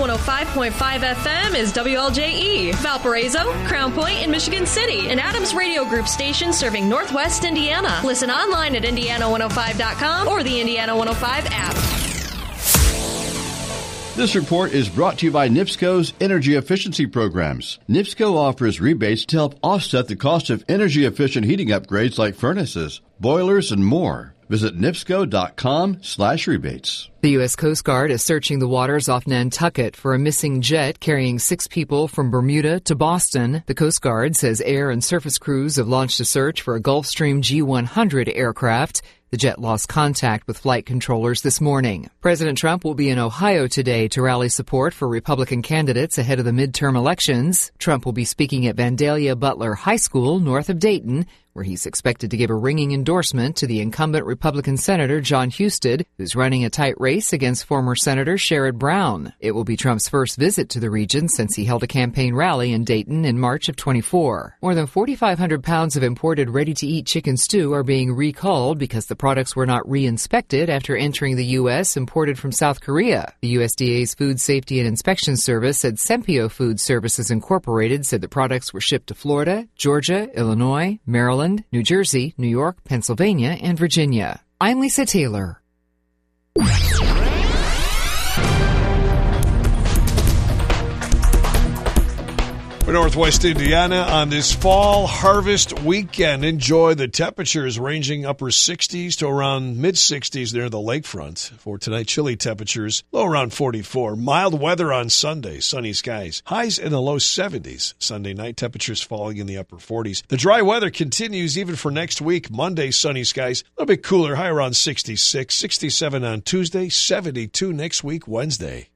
105.5 FM is WLJE, Valparaiso, Crown Point, and Michigan City, an Adams Radio Group station serving Northwest Indiana. Listen online at Indiana105.com or the Indiana 105 app. This report is brought to you by NIPSCO's energy efficiency programs. NIPSCO offers rebates to help offset the cost of energy-efficient heating upgrades like furnaces, boilers, and more. Visit NIPSCO.com/rebates. The U.S. Coast Guard is searching the waters off Nantucket for a missing jet carrying 6 people from Bermuda to Boston. The Coast Guard says air and surface crews have launched a search for a Gulfstream G100 aircraft. The jet lost contact with flight controllers this morning. President Trump will be in Ohio today to rally support for Republican candidates ahead of the midterm elections. Trump will be speaking at Vandalia Butler High School north of Dayton, where he's expected to give a ringing endorsement to the incumbent Republican Senator John Husted, who's running a tight race against former Senator Sherrod Brown. It will be Trump's first visit to the region since he held a campaign rally in Dayton in March of 24. More than 4,500 pounds of imported ready-to-eat chicken stew are being recalled because the products were not re-inspected after entering the U.S. imported from South Korea. The USDA's Food Safety and Inspection Service said Sempio Food Services Incorporated said the products were shipped to Florida, Georgia, Illinois, Maryland, New Jersey, New York, Pennsylvania, and Virginia. I'm Lisa Taylor. For Northwest Indiana on this fall harvest weekend, enjoy the temperatures ranging upper 60s to around mid-60s near the lakefront. For tonight, chilly temperatures, low around 44. Mild weather on Sunday, sunny skies. Highs in the low 70s. Sunday night, temperatures falling in the upper 40s. The dry weather continues even for next week. Monday, sunny skies, a little bit cooler, high around 66. 67 on Tuesday, 72 next week, Wednesday.